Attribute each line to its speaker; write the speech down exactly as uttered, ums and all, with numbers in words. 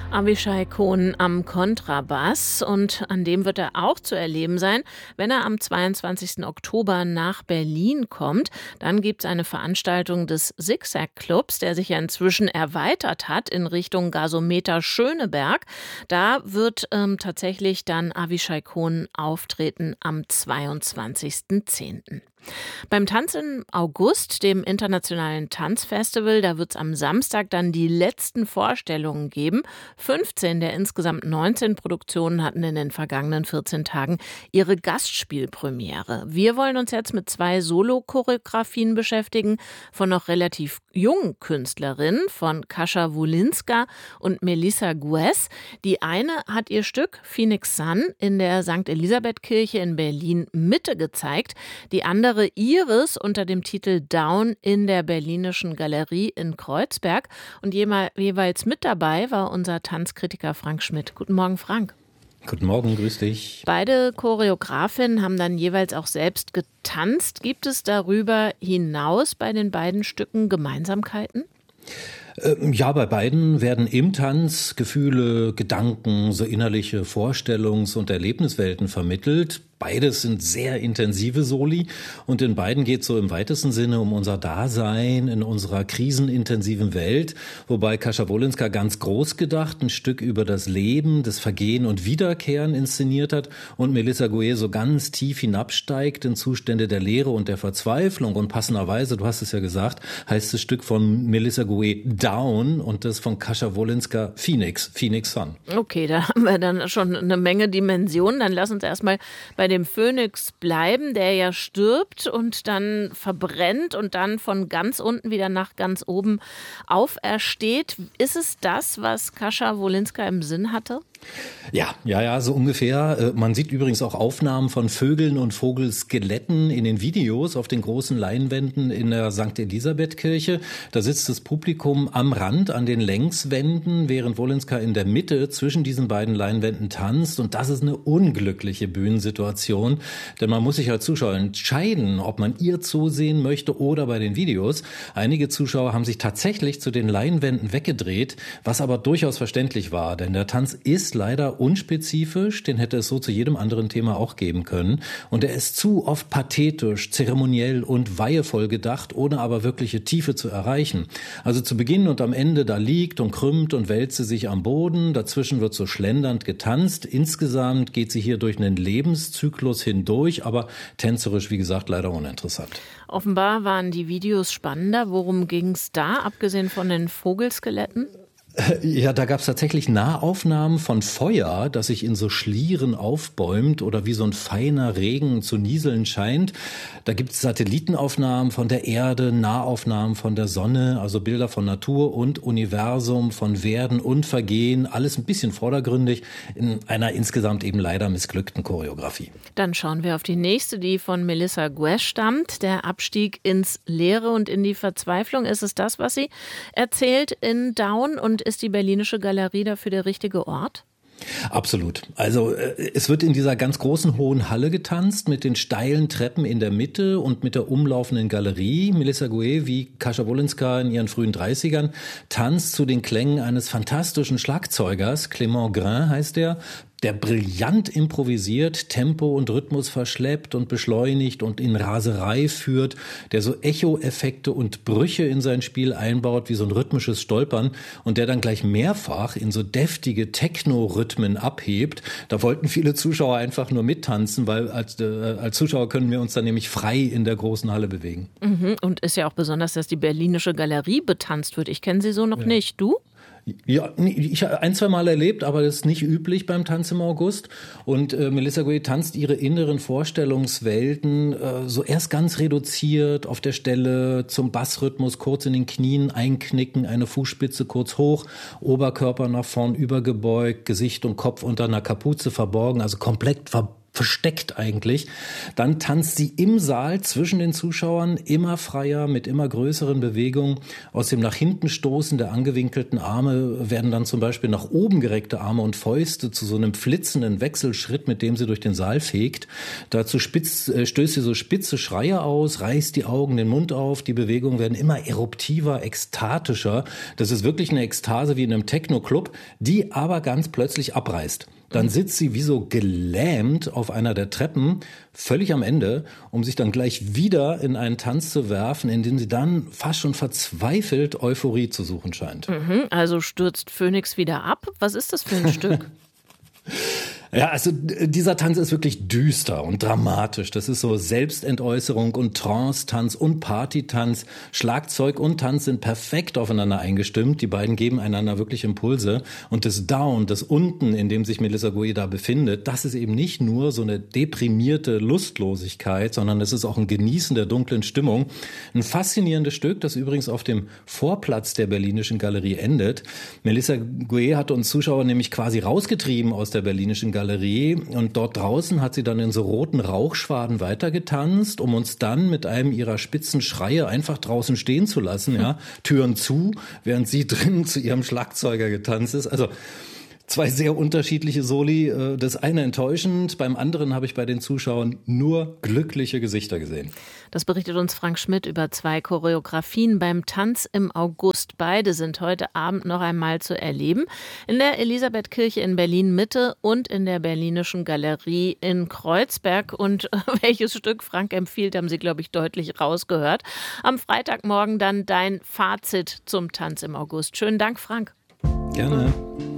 Speaker 1: Avishai Cohn am Kontrabass, und an dem wird er auch zu erleben sein, wenn er am zweiundzwanzigsten Oktober nach Berlin kommt. Dann gibt es eine Veranstaltung des Zigzag-Clubs, der sich ja inzwischen erweitert hat in Richtung Gasometer Schöneberg. Da wird ähm, tatsächlich dann Avishai Cohn auftreten am zweiundzwanzigsten zehnten Beim Tanz im August, dem Internationalen Tanzfestival, da wird es am Samstag dann die letzten Vorstellungen geben. fünfzehn der insgesamt neunzehn Produktionen hatten in den vergangenen vierzehn Tagen ihre Gastspielpremiere. Wir wollen uns jetzt mit zwei Solo-Choreografien beschäftigen von noch relativ jungen Künstlerinnen, von Kasia Wolinska und Melissa Guess. Die eine hat ihr Stück Phoenix Sun in der Sankt Elisabeth-Kirche in Berlin-Mitte gezeigt. Die andere Iris unter dem Titel Down in der Berlinischen Galerie in Kreuzberg. Und jeweils mit dabei war unser Tanzkritiker Frank Schmidt. Guten Morgen, Frank.
Speaker 2: Guten Morgen, grüß dich.
Speaker 1: Beide Choreografinnen haben dann jeweils auch selbst getanzt. Gibt es darüber hinaus bei den beiden Stücken Gemeinsamkeiten?
Speaker 2: Ja, bei beiden werden im Tanz Gefühle, Gedanken, so innerliche Vorstellungs- und Erlebniswelten vermittelt. Beides sind sehr intensive Soli und in beiden geht es so im weitesten Sinne um unser Dasein in unserer krisenintensiven Welt, wobei Kasia Wolinska ganz groß gedacht ein Stück über das Leben, das Vergehen und Wiederkehren inszeniert hat und Melissa Guess so ganz tief hinabsteigt in Zustände der Leere und der Verzweiflung. Und passenderweise, du hast es ja gesagt, heißt das Stück von Melissa Guess Down und das von Kasia Wolinska Phoenix, Phoenix Sun.
Speaker 1: Okay, da haben wir dann schon eine Menge Dimensionen. Dann lass uns erstmal bei dem Phönix bleiben, der ja stirbt und dann verbrennt und dann von ganz unten wieder nach ganz oben aufersteht. Ist es das, was Kasia Wolinska im Sinn hatte?
Speaker 2: Ja, ja, ja, so ungefähr. Man sieht übrigens auch Aufnahmen von Vögeln und Vogelskeletten in den Videos auf den großen Leinwänden in der Sankt Elisabeth-Kirche. Da sitzt das Publikum am Rand an den Längswänden, während Wolinska in der Mitte zwischen diesen beiden Leinwänden tanzt. Und das ist eine unglückliche Bühnensituation, denn man muss sich als Zuschauer entscheiden, ob man ihr zusehen möchte oder bei den Videos. Einige Zuschauer haben sich tatsächlich zu den Leinwänden weggedreht, was aber durchaus verständlich war, denn der Tanz ist leider unspezifisch, den hätte es so zu jedem anderen Thema auch geben können. Und er ist zu oft pathetisch, zeremoniell und weihevoll gedacht, ohne aber wirkliche Tiefe zu erreichen. Also zu Beginn und am Ende, da liegt und krümmt und wälzt sie sich am Boden, dazwischen wird so schlendernd getanzt. Insgesamt geht sie hier durch einen Lebenszyklus hindurch, aber tänzerisch, wie gesagt, leider uninteressant.
Speaker 1: Offenbar waren die Videos spannender. Worum ging es da, abgesehen von den Vogelskeletten?
Speaker 2: Ja, da gab es tatsächlich Nahaufnahmen von Feuer, das sich in so Schlieren aufbäumt oder wie so ein feiner Regen zu nieseln scheint. Da gibt es Satellitenaufnahmen von der Erde, Nahaufnahmen von der Sonne, also Bilder von Natur und Universum, von Werden und Vergehen. Alles ein bisschen vordergründig in einer insgesamt eben leider missglückten Choreografie.
Speaker 1: Dann schauen wir auf die nächste, die von Melissa Guess stammt. Der Abstieg ins Leere und in die Verzweiflung. Ist es das, was sie erzählt in Down? Und ist die Berlinische Galerie dafür der richtige Ort?
Speaker 2: Absolut. Also es wird in dieser ganz großen hohen Halle getanzt mit den steilen Treppen in der Mitte und mit der umlaufenden Galerie. Melissa Guess, wie Kasia Wolinska in ihren frühen dreißigern, tanzt zu den Klängen eines fantastischen Schlagzeugers, Clément Grain heißt er, der brillant improvisiert, Tempo und Rhythmus verschleppt und beschleunigt und in Raserei führt, der so Echo-Effekte und Brüche in sein Spiel einbaut, wie so ein rhythmisches Stolpern und der dann gleich mehrfach in so deftige Techno-Rhythmen abhebt. Da wollten viele Zuschauer einfach nur mittanzen, weil als, äh, als Zuschauer können wir uns dann nämlich frei in der großen Halle bewegen.
Speaker 1: Mhm. Und ist ja auch besonders, dass die Berlinische Galerie betanzt wird. Ich kenne sie so noch ja. nicht. Du?
Speaker 2: Ja, ich habe ein, zwei Mal erlebt, aber das ist nicht üblich beim Tanz im August. Und äh, Melissa Guess tanzt ihre inneren Vorstellungswelten äh, so erst ganz reduziert auf der Stelle zum Bassrhythmus, kurz in den Knien einknicken, eine Fußspitze kurz hoch, Oberkörper nach vorn übergebeugt, Gesicht und Kopf unter einer Kapuze verborgen, also komplett verborgen. versteckt eigentlich. Dann tanzt sie im Saal zwischen den Zuschauern immer freier, mit immer größeren Bewegungen. Aus dem nach hinten Stoßen der angewinkelten Arme werden dann zum Beispiel nach oben gereckte Arme und Fäuste zu so einem flitzenden Wechselschritt, mit dem sie durch den Saal fegt. Dazu spitz, äh, stößt sie so spitze Schreie aus, reißt die Augen, den Mund auf. Die Bewegungen werden immer eruptiver, ekstatischer. Das ist wirklich eine Ekstase wie in einem Techno-Club, die aber ganz plötzlich abreißt. Dann sitzt sie wie so gelähmt auf einer der Treppen, völlig am Ende, um sich dann gleich wieder in einen Tanz zu werfen, in dem sie dann fast schon verzweifelt Euphorie zu suchen scheint.
Speaker 1: Mhm, also stürzt Phoenix wieder ab? Was ist das für ein Stück?
Speaker 2: Ja, also dieser Tanz ist wirklich düster und dramatisch. Das ist so Selbstentäußerung und Trance-Tanz und Partytanz. Schlagzeug und Tanz sind perfekt aufeinander eingestimmt. Die beiden geben einander wirklich Impulse. Und das Down, das Unten, in dem sich Melissa Gouet da befindet, das ist eben nicht nur so eine deprimierte Lustlosigkeit, sondern es ist auch ein Genießen der dunklen Stimmung. Ein faszinierendes Stück, das übrigens auf dem Vorplatz der Berlinischen Galerie endet. Melissa Gouet hat uns Zuschauer nämlich quasi rausgetrieben aus der Berlinischen Galerie. Galerie und dort draußen hat sie dann in so roten Rauchschwaden weitergetanzt, um uns dann mit einem ihrer spitzen Schreie einfach draußen stehen zu lassen, ja, Türen zu, während sie drinnen zu ihrem Schlagzeuger getanzt ist. Also zwei sehr unterschiedliche Soli, das eine enttäuschend, beim anderen habe ich bei den Zuschauern nur glückliche Gesichter gesehen.
Speaker 1: Das berichtet uns Frank Schmidt über zwei Choreografien beim Tanz im August. Beide sind heute Abend noch einmal zu erleben. In der Elisabethkirche in Berlin-Mitte und in der Berlinischen Galerie in Kreuzberg. Und welches Stück Frank empfiehlt, haben Sie, glaube ich, deutlich rausgehört. Am Freitagmorgen dann dein Fazit zum Tanz im August. Schönen Dank, Frank.
Speaker 2: Gerne.